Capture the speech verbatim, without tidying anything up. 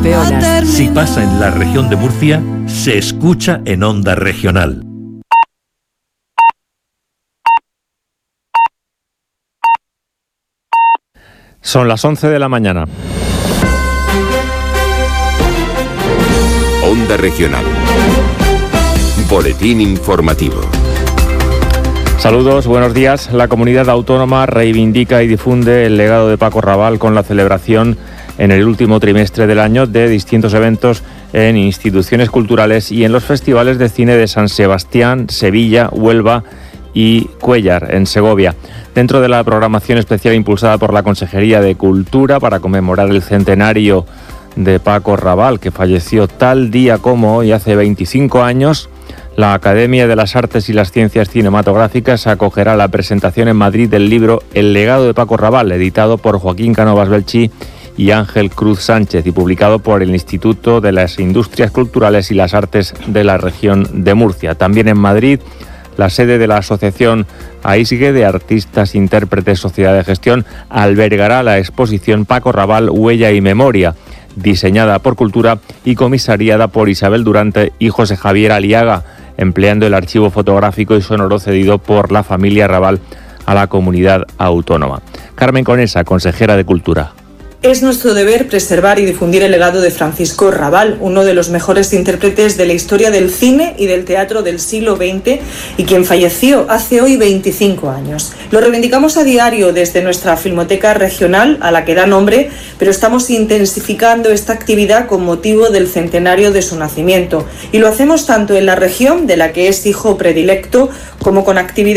campeonas. Si pasa en la región de Murcia, se escucha en Onda Regional. Son las once de la mañana. Onda Regional. Boletín informativo. Saludos, buenos días. La comunidad autónoma reivindica y difunde el legado de Paco Raval con la celebración en el último trimestre del año de distintos eventos en instituciones culturales y en los festivales de cine de San Sebastián, Sevilla, Huelva y Cuéllar, en Segovia. Dentro de la programación especial impulsada por la Consejería de Cultura para conmemorar el centenario de Paco Raval, que falleció tal día como hoy hace veinticinco años, la Academia de las Artes y las Ciencias Cinematográficas acogerá la presentación en Madrid del libro El legado de Paco Raval, editado por Joaquín Cánovas Belchí y Ángel Cruz Sánchez y publicado por el Instituto de las Industrias Culturales y las Artes de la región de Murcia. También en Madrid, la sede de la Asociación AISGE de Artistas, Intérpretes, Sociedad de Gestión albergará la exposición Paco Raval, Huella y Memoria, diseñada por Cultura y comisariada por Isabel Durante y José Javier Aliaga, empleando el archivo fotográfico y sonoro cedido por la familia Raval a la comunidad autónoma. Carmen Conesa, consejera de Cultura. Es nuestro deber preservar y difundir el legado de Francisco Raval, uno de los mejores intérpretes de la historia del cine y del teatro del siglo veinte y quien falleció hace hoy veinticinco años. Lo reivindicamos a diario desde nuestra Filmoteca Regional, a la que da nombre, pero estamos intensificando esta actividad con motivo del centenario de su nacimiento. Y lo hacemos tanto en la región, de la que es hijo predilecto, como con actividades